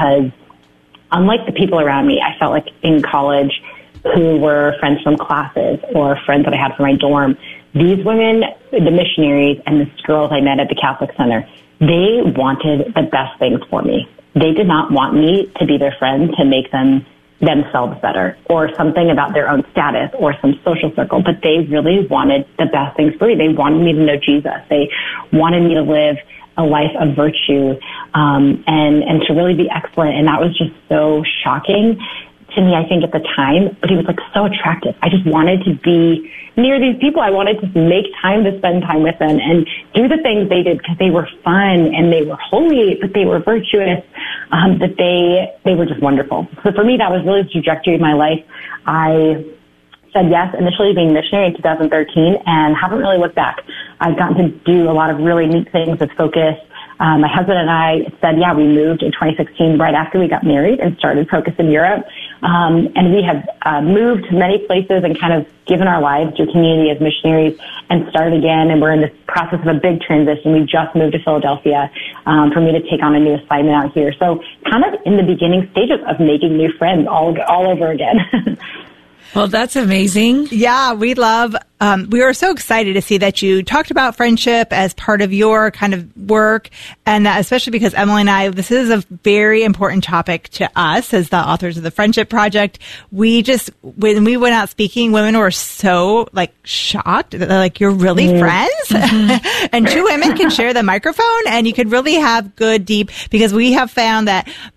because unlike the people around me, I felt like in college who were friends from classes or friends that I had from my dorm, these women, the missionaries and the girls I met at the Catholic Center, they wanted the best things for me. They did not want me to be their friend to make them themselves better or something about their own status or some social circle, but they really wanted the best things for me. They wanted me to know Jesus. They wanted me to live a life of virtue, and to really be excellent. And that was just so shocking to me, I think, at the time, but he was like so attractive. I just wanted to be near these people. I wanted to make time to spend time with them and do the things they did because they were fun and they were holy, but they were virtuous, that they were just wonderful. So for me, that was really the trajectory of my life. I said yes, initially being missionary in 2013, and haven't really looked back. I've gotten to do a lot of really neat things with Focus. My husband and I said, we moved in 2016 right after we got married and started Focus in Europe. And we have moved to many places and kind of given our lives to a community as missionaries and started again. And we're in this process of a big transition. We just moved to Philadelphia for me to take on a new assignment out here. So kind of in the beginning stages of making new friends all over again. Well, that's amazing. Yeah, we were so excited to see that you talked about friendship as part of your kind of work, and that especially because Emily and I, this is a very important topic to us as the authors of the Friendship Project. When we went out speaking, women were so shocked that they're like, you're really friends? Mm-hmm. And two women can share the microphone and you could really have good, deep, because we have found that